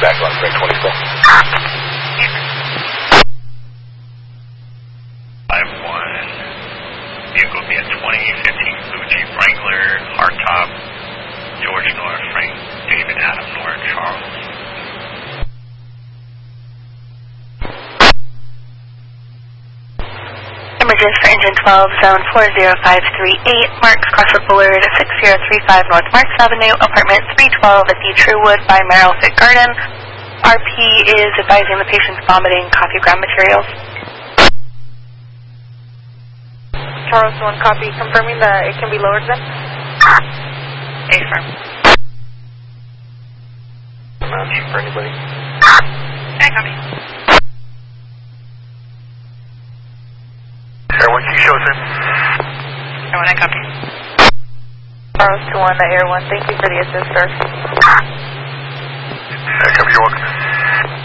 back on Spring 24. 5-1. Vehicle be a 2015 Blue Jeep Wrangler, hardtop, George North, Frank, David, Adam North, Charles. Emergence for engine 12, zone 40538, Mark Crossroad Bullard, 6035 North Marks Avenue, apartment 312 at the Truewood by Merrill Fit Garden. RP is advising the patient's vomiting coffee ground materials. Charles 1 copy, confirming that it can be lowered then? Affirm. Match for anybody? I copy. Air 1 Q shows in. Air 1, I copy. Charles 2-1, Air 1, thank you for the assist, sir. Copy, you're welcome.